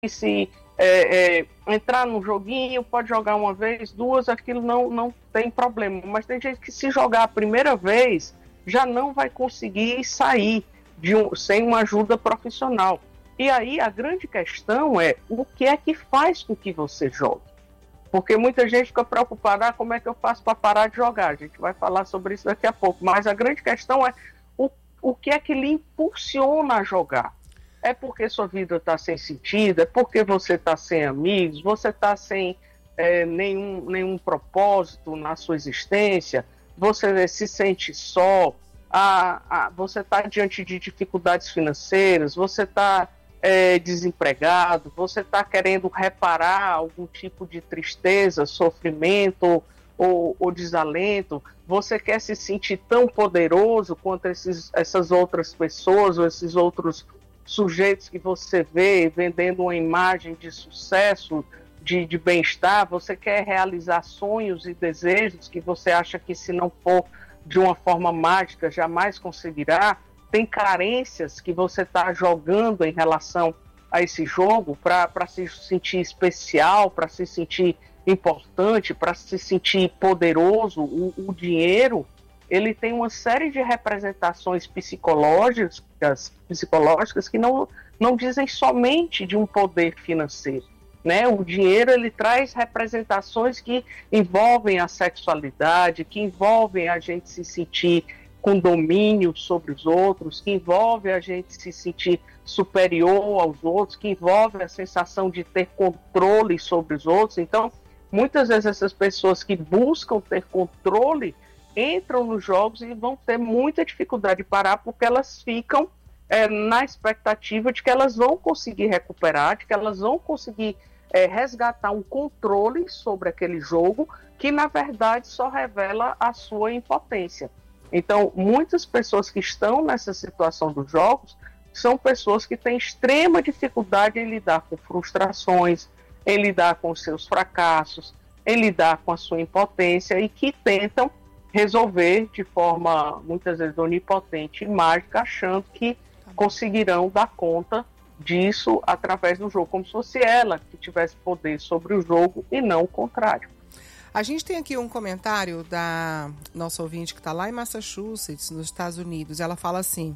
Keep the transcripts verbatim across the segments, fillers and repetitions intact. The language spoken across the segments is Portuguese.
se é, é, entrar num joguinho, pode jogar uma vez, duas, aquilo não, não tem problema. Mas tem gente que, se jogar a primeira vez, já não vai conseguir sair de um, sem uma ajuda profissional. E aí a grande questão é o que é que faz com que você jogue. Porque muita gente fica preocupada, ah, como é que eu faço para parar de jogar? A gente vai falar sobre isso daqui a pouco. Mas a grande questão é o, o que é que lhe impulsiona a jogar. É porque sua vida está sem sentido, é porque você está sem amigos, você está sem é, nenhum, nenhum propósito na sua existência, você se sente só, a, a, você está diante de dificuldades financeiras, você está é, desempregado, você está querendo reparar algum tipo de tristeza, sofrimento ou, ou desalento, você quer se sentir tão poderoso quanto esses, essas outras pessoas ou esses outros sujeitos que você vê vendendo uma imagem de sucesso, de, de bem-estar, você quer realizar sonhos e desejos que você acha que, se não for de uma forma mágica, jamais conseguirá. Tem carências que você está jogando em relação a esse jogo para se sentir especial, para se sentir importante, para se sentir poderoso. O, o dinheiro, ele tem uma série de representações psicológicas, psicológicas que não, não dizem somente de um poder financeiro, né? O dinheiro, ele traz representações que envolvem a sexualidade, que envolvem a gente se sentir com domínio sobre os outros, que envolve a gente se sentir superior aos outros, que envolve a sensação de ter controle sobre os outros. Então, muitas vezes essas pessoas que buscam ter controle entram nos jogos e vão ter muita dificuldade de parar, porque elas ficam é, na expectativa de que elas vão conseguir recuperar, de que elas vão conseguir é, resgatar um controle sobre aquele jogo, que na verdade só revela a sua impotência. Então, muitas pessoas que estão nessa situação dos jogos são pessoas que têm extrema dificuldade em lidar com frustrações, em lidar com os seus fracassos, em lidar com a sua impotência, e que tentam resolver de forma, muitas vezes, onipotente e mágica, achando que conseguirão dar conta disso através do jogo, como se fosse ela que tivesse poder sobre o jogo e não o contrário. A gente tem aqui um comentário da nossa ouvinte que está lá em Massachusetts, nos Estados Unidos. Ela fala assim...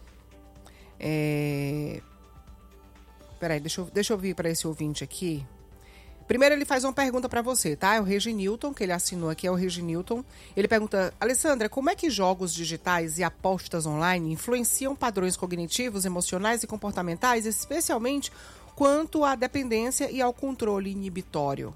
É... Peraí, deixa eu, deixa eu vir para esse ouvinte aqui. Primeiro ele faz uma pergunta para você, tá? É o Reginilton, que ele assinou aqui, é o Reginilton. Ele pergunta: Alessandra, como é que jogos digitais e apostas online influenciam padrões cognitivos, emocionais e comportamentais, especialmente quanto à dependência e ao controle inibitório?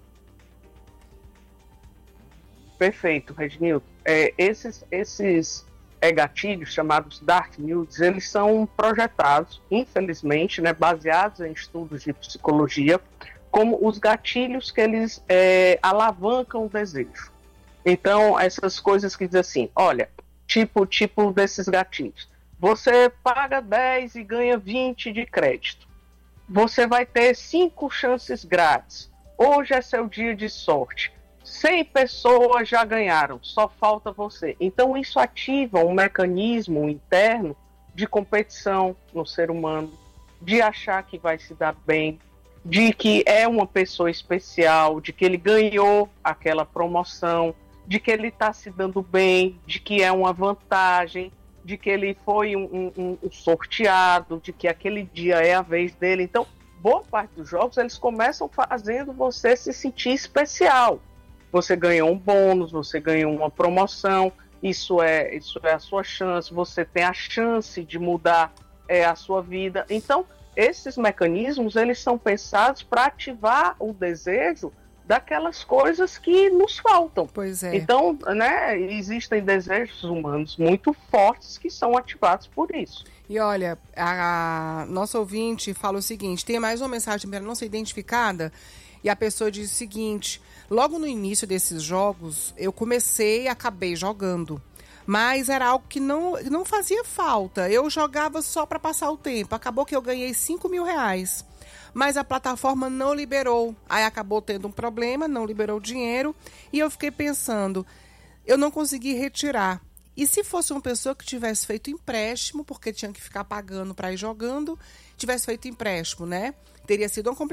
Perfeito, Reginilton. É, esses esses é, gatilhos, chamados Dark News, eles são projetados, infelizmente, né, baseados em estudos de psicologia, como os gatilhos que eles é, alavancam o desejo. Então, essas coisas que dizem assim, olha, tipo, tipo desses gatilhos. Você paga dez e ganha vinte de crédito. Você vai ter cinco chances grátis. Hoje é seu dia de sorte. cem pessoas já ganharam, só falta você. Então, isso ativa um mecanismo interno de competição no ser humano, de achar que vai se dar bem, de que é uma pessoa especial, de que ele ganhou aquela promoção, de que ele está se dando bem, de que é uma vantagem, de que ele foi um, um, um sorteado, de que aquele dia é a vez dele. Então, boa parte dos jogos, eles começam fazendo você se sentir especial. Você ganhou um bônus, você ganhou uma promoção, isso é, isso é a sua chance, você tem a chance de mudar é, a sua vida. Então, esses mecanismos, eles são pensados para ativar o desejo daquelas coisas que nos faltam. Pois é. Então, né, existem desejos humanos muito fortes que são ativados por isso. E olha, a, a nossa ouvinte fala o seguinte, tem mais uma mensagem para não ser identificada, e a pessoa diz o seguinte: logo no início desses jogos, eu comecei e acabei jogando. Mas era algo que não, não fazia falta. Eu jogava só para passar o tempo. Acabou que eu ganhei cinco mil reais. Mas a plataforma não liberou. Aí acabou tendo um problema, não liberou o dinheiro. E eu fiquei pensando, eu não consegui retirar. E se fosse uma pessoa que tivesse feito empréstimo, porque tinha que ficar pagando para ir jogando, tivesse feito empréstimo, né? Teria sido uma complicação.